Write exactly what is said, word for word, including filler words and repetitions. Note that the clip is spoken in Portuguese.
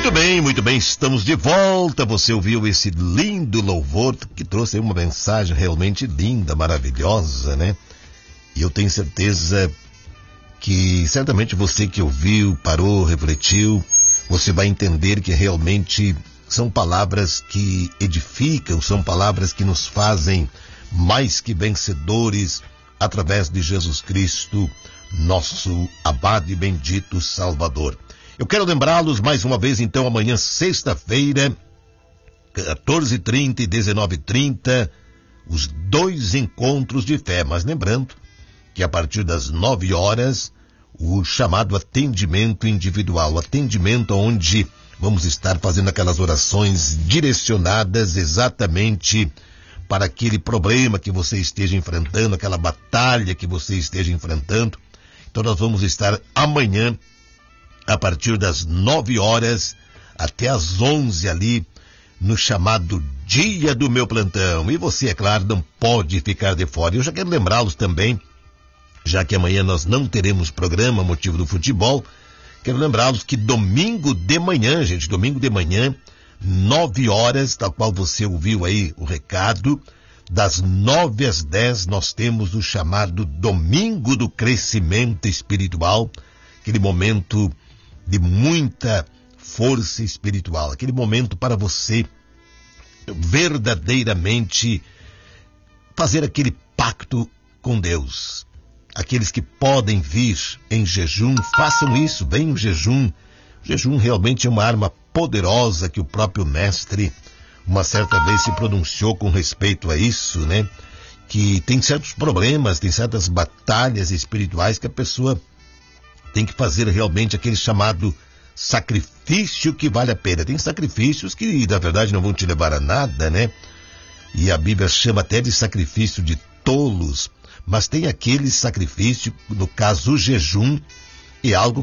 Muito bem, muito bem, estamos de volta. Você ouviu esse lindo louvor que trouxe aí uma mensagem realmente linda, maravilhosa, né? E eu tenho certeza que certamente você que ouviu, parou, refletiu, você vai entender que realmente são palavras que edificam, são palavras que nos fazem mais que vencedores através de Jesus Cristo, nosso amado e bendito Salvador. Eu quero lembrá-los mais uma vez, então, amanhã, sexta-feira, quatorze e trinta e dezenove e trinta, os dois encontros de fé. Mas lembrando que a partir das nove horas, o chamado atendimento individual, atendimento onde vamos estar fazendo aquelas orações direcionadas exatamente para aquele problema que você esteja enfrentando, aquela batalha que você esteja enfrentando. Então nós vamos estar amanhã, a partir das nove horas até as onze ali, no chamado Dia do Meu Plantão. E você, é claro, não pode ficar de fora. Eu já quero lembrá-los também, já que amanhã nós não teremos programa, motivo do futebol, quero lembrá-los que domingo de manhã, gente, domingo de manhã, nove horas, tal qual você ouviu aí o recado, das nove às dez nós temos o chamado Domingo do Crescimento Espiritual, aquele momento de muita força espiritual, aquele momento para você verdadeiramente fazer aquele pacto com Deus. Aqueles que podem vir em jejum, façam isso, venham em jejum. O jejum realmente é uma arma poderosa que o próprio mestre uma certa vez se pronunciou com respeito a isso, né? Que tem certos problemas, tem certas batalhas espirituais que a pessoa tem que fazer realmente aquele chamado sacrifício que vale a pena. Tem sacrifícios que, na verdade, não vão te levar a nada, né? E a Bíblia chama até de sacrifício de tolos, mas tem aquele sacrifício, no caso o jejum, é algo